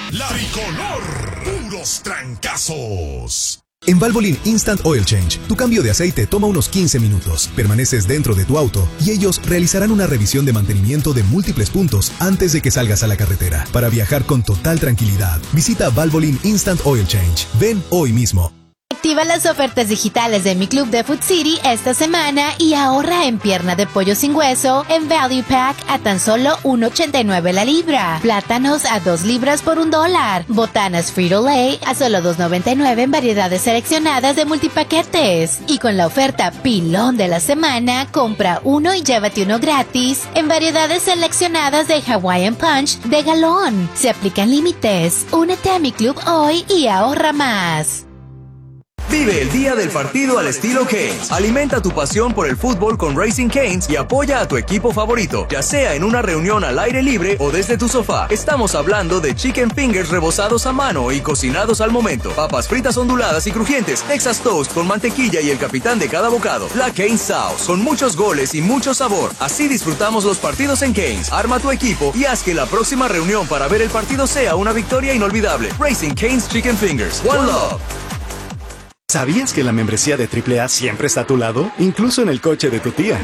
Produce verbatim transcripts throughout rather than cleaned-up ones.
La Tricolor, puros trancazos. En Valvoline Instant Oil Change, tu cambio de aceite toma unos quince minutos. Permaneces dentro de tu auto y ellos realizarán una revisión de mantenimiento de múltiples puntos antes de que salgas a la carretera. Para viajar con total tranquilidad, visita Valvoline Instant Oil Change. Ven hoy mismo. Activa las ofertas digitales de Mi Club de Food City esta semana y ahorra en pierna de pollo sin hueso en Value Pack a tan solo uno ochenta y nueve la libra. Plátanos a dos libras por un dólar. Botanas Frito-Lay a solo dos noventa y nueve en variedades seleccionadas de multipaquetes. Y con la oferta pilón de la semana, compra uno y llévate uno gratis en variedades seleccionadas de Hawaiian Punch de galón. Se aplican límites. Únete a Mi Club hoy y ahorra más. Vive el día del partido al estilo Canes. Alimenta tu pasión por el fútbol con Racing Canes y apoya a tu equipo favorito, ya sea en una reunión al aire libre o desde tu sofá. Estamos hablando de chicken fingers rebozados a mano y cocinados al momento, papas fritas onduladas y crujientes, Texas Toast con mantequilla y el capitán de cada bocado, la Canes Sauce, con muchos goles y mucho sabor. Así disfrutamos los partidos en Canes. Arma tu equipo y haz que la próxima reunión para ver el partido sea una victoria inolvidable. Racing Canes Chicken Fingers. One Love. ¿Sabías que la membresía de triple A siempre está a tu lado? Incluso en el coche de tu tía,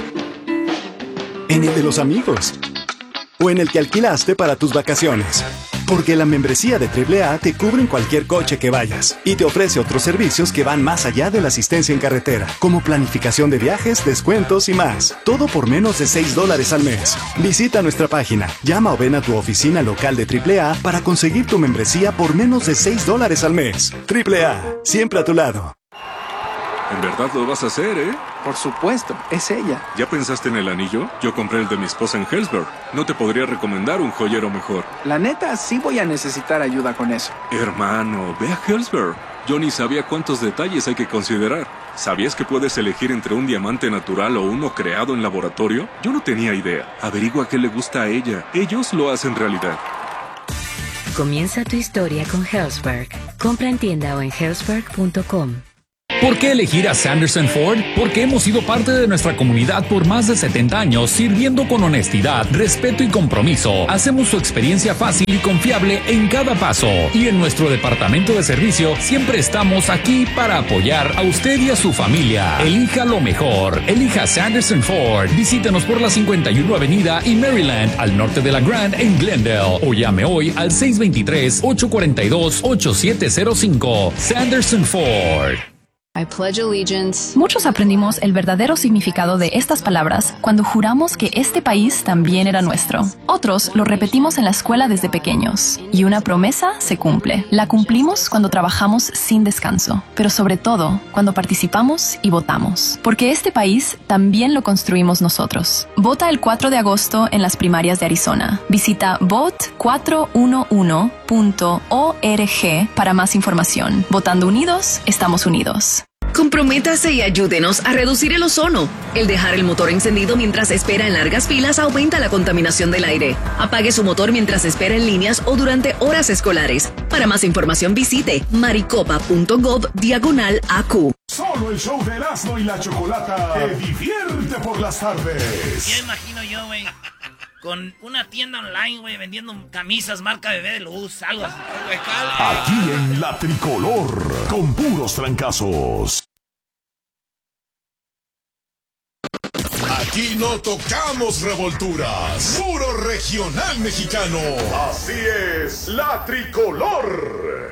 en el de los amigos o en el que alquilaste para tus vacaciones. Porque la membresía de triple A te cubre en cualquier coche que vayas y te ofrece otros servicios que van más allá de la asistencia en carretera, como planificación de viajes, descuentos y más. Todo por menos de seis dólares al mes. Visita nuestra página, llama o ven a tu oficina local de triple A para conseguir tu membresía por menos de seis dólares al mes. triple A, siempre a tu lado. En verdad lo vas a hacer, ¿eh? Por supuesto, es ella. ¿Ya pensaste en el anillo? Yo compré el de mi esposa en Helzberg. No te podría recomendar un joyero mejor. La neta, sí voy a necesitar ayuda con eso. Hermano, ve a Helzberg. Yo ni sabía cuántos detalles hay que considerar. ¿Sabías que puedes elegir entre un diamante natural o uno creado en laboratorio? Yo no tenía idea. Averigua qué le gusta a ella. Ellos lo hacen realidad. Comienza tu historia con Helzberg. Compra en tienda o en helzberg punto com. ¿Por qué elegir a Sanderson Ford? Porque hemos sido parte de nuestra comunidad por más de setenta años, sirviendo con honestidad, respeto y compromiso. Hacemos su experiencia fácil y confiable en cada paso. Y en nuestro departamento de servicio siempre estamos aquí para apoyar a usted y a su familia. Elija lo mejor. Elija Sanderson Ford. Visítenos por la cincuenta y uno Avenida y Maryland, al norte de la Grand en Glendale. O llame hoy al seis dos tres, ocho cuatro dos, ocho siete cero cinco. Sanderson Ford. I pledge allegiance. Muchos aprendimos el verdadero significado de estas palabras cuando juramos que este país también era nuestro. Otros lo repetimos en la escuela desde pequeños. Y una promesa se cumple. La cumplimos cuando trabajamos sin descanso, pero sobre todo cuando participamos y votamos. Porque este país también lo construimos nosotros. Vota el cuatro de agosto en las primarias de Arizona. Visita vote cuatro uno uno punto org para más información. Votando unidos, estamos unidos. Comprométase y ayúdenos a reducir el ozono. El dejar el motor encendido mientras espera en largas filas aumenta la contaminación del aire. Apague su motor mientras espera en líneas o durante horas escolares. Para más información visite maricopa punto gov diagonal A Q. Solo el show de Erasmo y la Chocolata te divierte por las tardes. Ya imagino yo, güey, con una tienda online, güey, vendiendo camisas marca Bebé de Luz, algo así. Aquí en La Tricolor, con puros trancazos. Aquí no tocamos revolturas, puro regional mexicano. Así es, La Tricolor.